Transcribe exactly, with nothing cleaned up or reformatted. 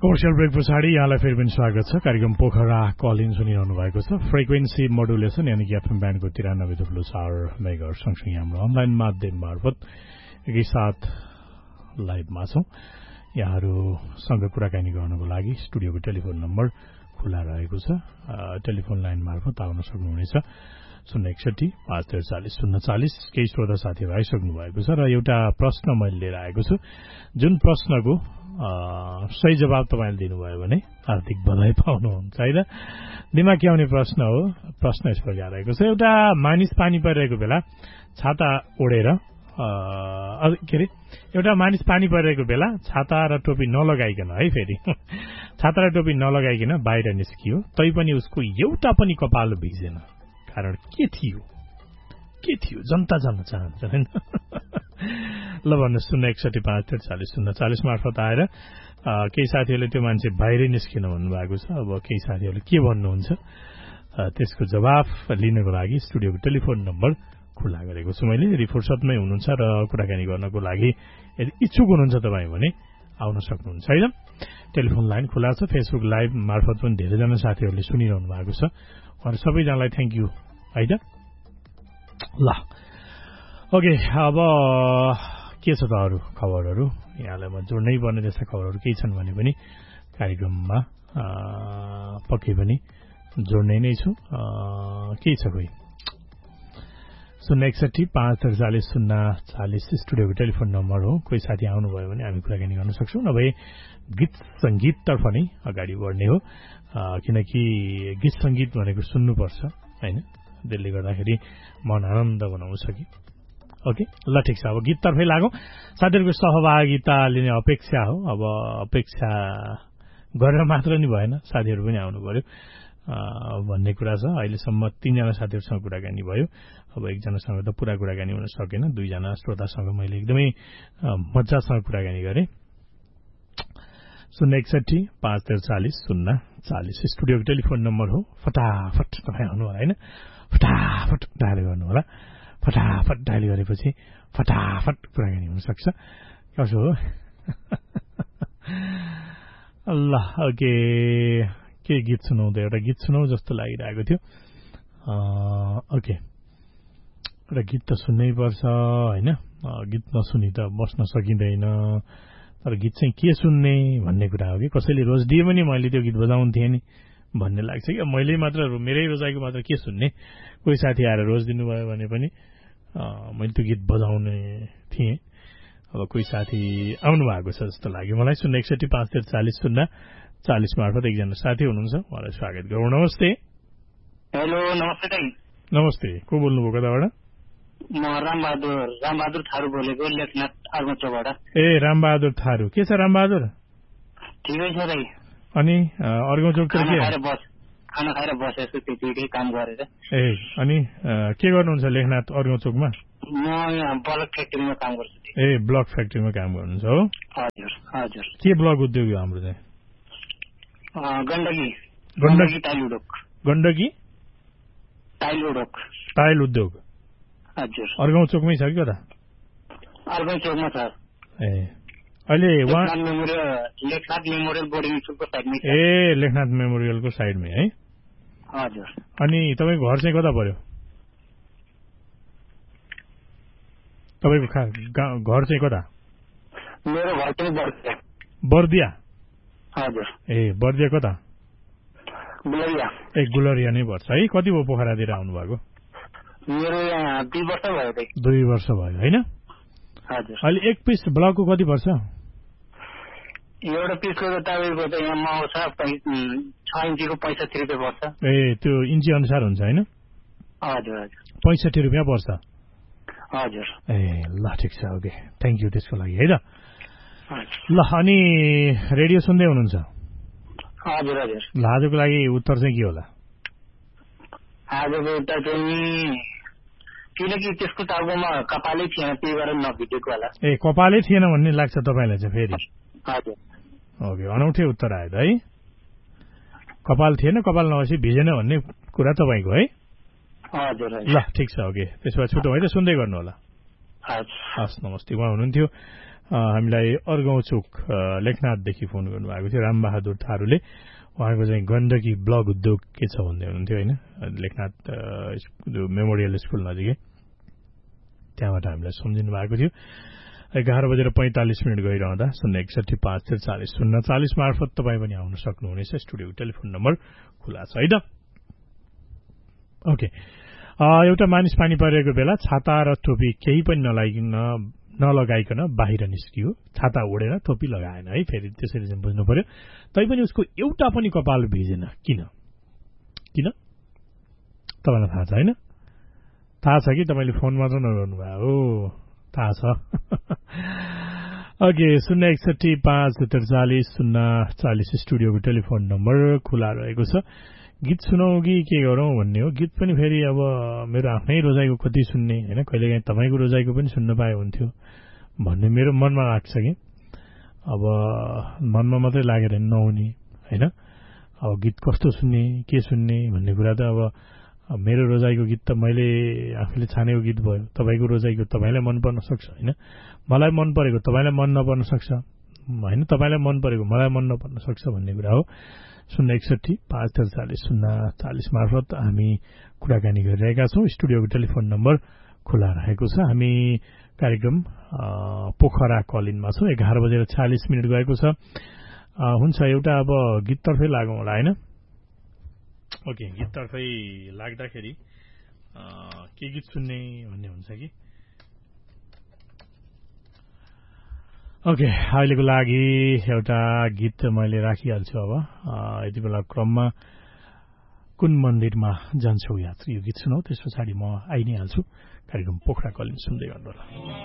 Commercial brake पछाडि यहाँलाई फेरि पनि स्वागत छ। कार्यक्रम पोखरा कल इन सुनिरहनु भएको छ। फ्रिक्वेन्सी मोडुलेसन यानि कि एफएम ब्यान्डको तिरानब्बे दशमलव चार मेगाहर्ज सँगसँगै हाम्रो अनलाइन माध्यम मार्फत एकैसाथ लाइभमा छौं। यहाँहरूसँग कुराकानी गर्नको लागि स्टुडियोको टेलिफोन नम्बर खुला रहेको छ। टेलिफोन लाइन मार्फत आउन सक्नुहुनेछ शून्य एकसठी पाँच त्रिचालिस शून्य चालिस। केही श्रोता साथीहरू आइसक्नु भएको छ र एउटा प्रश्न मैले लिएर आएको छु, जुन प्रश्नको सही जवाब तपाईँले दिनुभयो भने हार्दिक बधाई पाउनुहुन्छ होइन। दिमाग आउने प्रश्न हो। प्रश्न यस प्रकार रहेको छ, एउटा मानिस पानी परिरहेको बेला छाता ओढेर के अरे एउटा मानिस पानी परिरहेको बेला छाता र टोपी नलगाइकन है फेरि छाता र टोपी नलगाइकन बाहिर निस्कियो, तैपनि उसको एउटा पनि कपाल भिजेन। कारण के थियो के थियो जनता जान्न चाहन्छ होइन। ल भन्नु शून्य एकसठी पाँच त्रिचालिस शून्य चालिस मार्फत आएर केही साथीहरूले त्यो मान्छे बाहिरै निस्किन भन्नुभएको छ। अब केही साथीहरूले के भन्नुहुन्छ त्यसको जवाफ लिनको लागि स्टुडियोको टेलिफोन नम्बर खुला गरेको छु मैले। यदि फुर्सदमै हुनुहुन्छ र कुराकानी गर्नको लागि यदि इच्छुक हुनुहुन्छ तपाईँ भने आउन सक्नुहुन्छ होइन। टेलिफोन लाइन खुला छ। फेसबुक लाइभ मार्फत पनि धेरैजना साथीहरूले सुनिरहनु भएको छ। उहाँहरू सबैजनालाई थ्याङ्क यू होइन। ल ओके, अब के छ त अरू खबरहरू? यहाँलाई म जोड्नै पर्ने त्यस्ता खबरहरू केही छन् भने पनि कार्यक्रममा पक्कै पनि जोड्ने नै छु। केही छ कोही? शून्य एकसठी पाँच त्रिचालिस शून्य चालिस स्टुडियोको टेलिफोन नम्बर हो। कोही साथी आउनुभयो भने हामी कुराकानी गर्न सक्छौँ, नभए गीत सङ्गीततर्फ नै अगाडि बढ्ने हो। किनकि गीत सङ्गीत भनेको सुन्नुपर्छ होइन, त्यसले गर्दाखेरि मन आनन्द बनाउँछ कि। ओके ल ठिक छ, अब गीततर्फै लागौँ। साथीहरूको सहभागिता लिने अपेक्षा हो। अब अपेक्षा गरेर मात्र नि भएन, साथीहरू पनि आउनु पर्यो भन्ने कुरा छ। अहिलेसम्म तीनजना साथीहरूसँग कुराकानी भयो। अब एकजनासँग त पुरा कुराकानी हुन सकेन, दुईजना श्रोतासँग मैले एकदमै मजासँग कुराकानी गरेँ। शून्य एकसठी पाँच त्रिचालिस शून्य चालिस स्टुडियोको टेलिफोन नम्बर हो। फटाफट तपाईँ आउनु होला होइन, फटाफट डायल गर्नु होला। फटाफट डायल गरेपछि फटाफट कुराकानी हुनसक्छ। कसो हो ल ओके, के गीत सुनाउँ त? एउटा गीत सुनाउँ जस्तो लागिरहेको थियो। ओके, एउटा गीत त सुन्नै पर्छ होइन। गीत नसुनी त बस्न सकिँदैन। तर गीत चाहिँ के सुन्ने भन्ने कुरा हो कि कसैले रोज दिए पनि मैले त्यो गीत बजाउँथेँ नि भन्ने लाग्छ कि मैले मात्र मेरै रोजाइको मात्र के सुन्ने। कोही साथी आएर रोज दिनुभयो भने पनि मैले त्यो गीत बजाउने थिएँ। अब कोही साथी आउनु भएको छ जस्तो लाग्यो मलाई। शून्य एकसठी पाँच त्रिचालिस शून्य चालिस मार्फत एकजना साथी हुनुहुन्छ, उहाँलाई स्वागत गरौँ। नमस्ते। हेलो नमस्ते दाइ। नमस्ते, को बोल्नुभयो कताबाट? म रामबहादुर रामबहादुर थारू बोलेको, लेखनाथ अर्गौचोकबाट। ए रामबहादुर थारू, के छ रामबहादुर? ठिकै छ दाइ। अनि अर्गौचोक त के खाना खाएर बसेछु, त्यतिकै काम गरेर। ए अनि के गर्नुहुन्छ लेखनाथ अर्गौचोकमा? म यहाँ ब्लक फ्याक्ट्रीमा काम गर्छु। ए ब्लक फ्याक्ट्रीमा काम गर्नुहुन्छ हो? हजुर हजुर। के ब्लक उद्योग हो हाम्रो चाहिँ? गण्डकी गण्डकी टाइल उद्योग। गण्डकी टाइल उद्योग टाइल उद्योग हजुर। अर्गौचोकमै छ कि कता? अर्गौचोकमा छ। ए अहिले लेखनाथ मेमोरियल बोर्डिङ स्कुलको साइडमै। ए लेखनाथ मेमोरियलको साइडमै है? हजुर। अनि तपाईँको घर चाहिँ कता पर्यो? तपाईँको घर चाहिँ कता? मेरो घर चाहिँ बर्दिया। बर्दिया? हजुर। ए बर्दिया कता? गुलरिया। ए गुलरिया नै पर्छ है। कति भयो पोखरातिर आउनु भएको? मेरो यहाँ दुई वर्ष भयो। दुई वर्ष भयो होइन? हजुर। अहिले एक पिस ब्लकको कति पर्छ? एउटा पिसको त तपाईँको त यहाँ आउँछ छ इन्चीको पैँसठी रुपियाँ पर्छ। ए त्यो इन्ची अनुसार हुन्छ होइन? हजुर हजुर। पैँसठी रुपियाँ पर्छ। हजुर। ए ल ठिक छ, ओके थ्याङ्क यू त्यसको लागि है त। हजुर। ल अनि रेडियो सुन्दै हुनुहुन्छ? हजुर हजुर। ल आजको लागि उत्तर चाहिँ के होला? आजको उत्तर चाहिँ किनकि त्यसको टाउकोमा कपालै थिएन, त्यही भएर नभिटेको होला। ए कपालै थिएन भन्ने लाग्छ तपाईँलाई चाहिँ फेरि? हजुर। ओके, अनौठै उत्तर आयो त है। कपाल थिएन, कपाल नभएपछि भिजेन भन्ने कुरा तपाईँको है? हजुर। ल ठिक छ, ओके त्यसो भए छुट्टो है त, सुन्दै गर्नु होला। हस् नमस्ते। उहाँ हुनुहुन्थ्यो हामीलाई अर्गौचोक लेखनाथदेखि फोन गर्नुभएको थियो रामबहादुर थारूले। उहाँको चाहिँ गण्डकी ब्लक उद्योग के छ भन्दै हुनुहुन्थ्यो होइन, लेखनाथ मेमोरियल स्कुल नजिकै, त्यहाँबाट हामीलाई सम्झिनु भएको थियो। एघार बजेर पैंतालिस मिनट गइरहँदा शून्य एकसठी पाँच त्रिचालिस शून्य चालिस मार्फत तपाईँ पनि आउन सक्नुहुनेछ। स्टुडियोको टेलिफोन नम्बर खुला छ है त। ओके, एउटा मानिस पानी परेको बेला छाता र टोपी केही पनि नलागिकन नलगाइकन बाहिर निस्कियो। छाता ओढेर टोपी लगाएन है, फेरि त्यसरी चाहिँ बुझ्नु पर्यो। तैपनि उसको एउटा पनि कपाल भिजेन। किन किन तपाईँलाई थाहा छ होइन? थाहा छ कि तपाईँले फोन मात्र नगर्नु भयो हो? थाहा छ। ओके, शून्य एकसठी पाँच त्रिचालिस शून्य चालिस स्टुडियोको टेलिफोन नम्बर खुला रहेको छ। गीत सुनौ कि के गरौँ भन्ने हो। गीत पनि फेरि अब मेरो आफ्नै रोजाइको कति सुन्ने होइन, कहिलेकाहीँ तपाईँको रोजाइको पनि सुन्न पाए हुन्थ्यो भन्ने मेरो मनमा लाग्छ कि अब मनमा मात्रै लागेर नहुने होइन। अब गीत कस्तो सुन्ने के सुन्ने भन्ने कुरा त अब मेरो रोजाइको गीत त मैले आफूले छानेको गीत भयो, तपाईँको रोजाइको तपाईँलाई मन पर्न सक्छ होइन, मलाई मन परेको तपाईँलाई मन नपर्न सक्छ होइन, तपाईँलाई मन परेको मलाई मन नपर्न सक्छ भन्ने कुरा हो। शून्य एकसठी पाँच त्रिचालिस शून्य चालिस मार्फत हामी कुराकानी गरिरहेका छौँ। स्टुडियोको टेलिफोन नम्बर खुला रहेको छ। हामी कार्यक्रम पोखरा कलिनमा छौँ। एघार बजेर छयालिस मिनट गएको छ। हुन्छ, एउटा अब गीततर्फै लागौँ होला होइन? ओके, गीततर्फै लाग्दाखेरि के गीत सुन्ने भन्ने हुन्छ कि। ओके, अहिलेको लागि एउटा गीत मैले राखिहाल्छु। अब यति बेला क्रममा कुन मन्दिरमा जान्छौ यात्री यो गीत सुनौ, त्यस पछाडि म आइ नै हाल्छु। कार्यक्रम पोखरा कलिन सुन्दै गर्नु होला।